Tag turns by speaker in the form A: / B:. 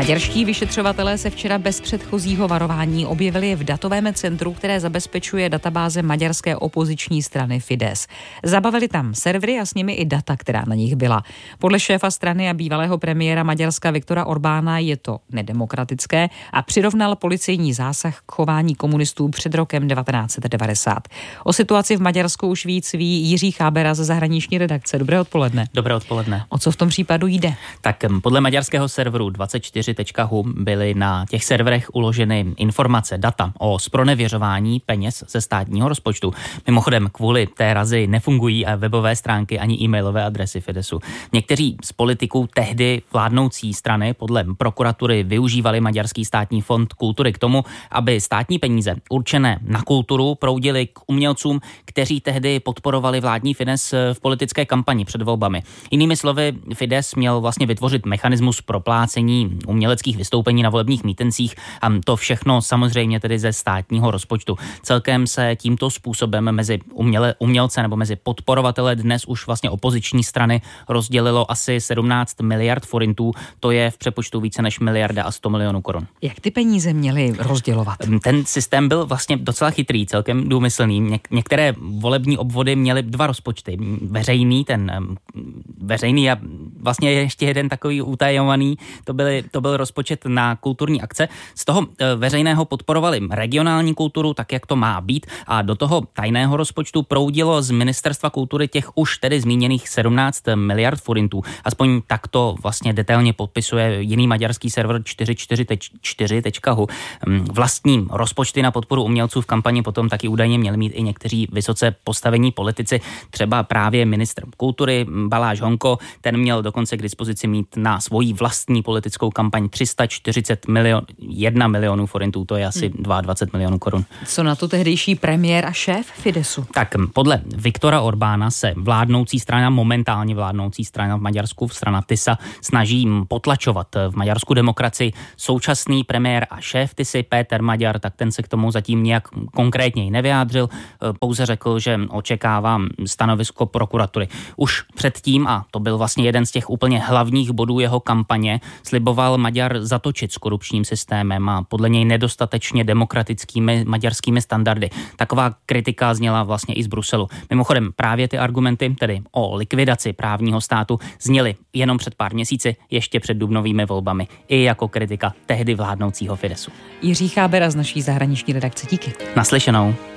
A: Maďarští vyšetřovatelé se včera bez předchozího varování objevili v datovém centru, které zabezpečuje databáze maďarské opoziční strany Fidesz. Zabavili tam servery a s nimi i data, která na nich byla. Podle šéfa strany a bývalého premiéra Maďarska Viktora Orbána je to nedemokratické a přirovnal policejní zásah k chování komunistů před rokem 1990. O situaci v Maďarsku už víc ví Jiří Chábera ze zahraniční redakce. Dobré odpoledne.
B: Dobré odpoledne.
A: O co v tom případu jde?
B: Tak podle maďarského serveru 24.hu byly na těch serverech uloženy informace, data o zpronevěřování peněz ze státního rozpočtu. Mimochodem, kvůli té razi nefungují webové stránky ani e-mailové adresy Fideszu. Někteří z politiků tehdy vládnoucí strany podle prokuratury využívali Maďarský státní fond kultury k tomu, aby státní peníze určené na kulturu proudily k umělcům, kteří tehdy podporovali vládní Fidesz v politické kampani před volbami. Jinými slovy, Fidesz měl vlastně vytvořit mechanismus proplácení uměleckých vystoupení na volebních mítincích a to všechno samozřejmě tedy ze státního rozpočtu. Celkem se tímto způsobem mezi umělce nebo mezi podporovatele dnes už vlastně opoziční strany rozdělilo asi 17 miliard forintů, to je v přepočtu více než 1,1 miliardy korun.
A: Jak ty peníze měly rozdělovat?
B: Ten systém byl vlastně docela chytrý, celkem důmyslný. Některé volební obvody měly dva rozpočty. Veřejný a vlastně ještě jeden takový utajovaný, to byl rozpočet na kulturní akce. Z toho veřejného podporovali regionální kulturu, tak jak to má být, a do toho tajného rozpočtu proudilo z ministerstva kultury těch už tedy zmíněných 17 miliard forintů. Aspoň tak to vlastně detailně podpisuje jiný maďarský server 444.hu. Vlastní rozpočty na podporu umělců v kampani potom taky údajně měli mít i někteří vysoce postavení politici, třeba právě ministr kultury Baláš Honko, ten měl dokonce k dispozici mít na svoji vlastní politickou kampaň 341 milionů forintů, to je asi 22 milionů korun.
A: Co na to tehdejší premiér a šéf Fideszu?
B: Tak podle Viktora Orbána se momentálně vládnoucí strana v Maďarsku, strana TISA, snaží potlačovat v Maďarsku demokracii. Současný premiér a šéf TISy Péter Maďar, tak ten se k tomu zatím nějak konkrétněji nevyjádřil, pouze řekl, že očekává stanovisko prokuratury. Už předtím, a to byl vlastně jeden z těch úplně hlavních bodů jeho kampaně, sliboval Maďar zatočit s korupčním systémem a podle něj nedostatečně demokratickými maďarskými standardy. Taková kritika zněla vlastně i z Bruselu. Mimochodem právě ty argumenty, tedy o likvidaci právního státu, zněly jenom před pár měsíci, ještě před dubnovými volbami, i jako kritika tehdy vládnoucího Fideszu.
A: Jiří Chábera z naší zahraniční redakce, díky.
B: Naslyšenou.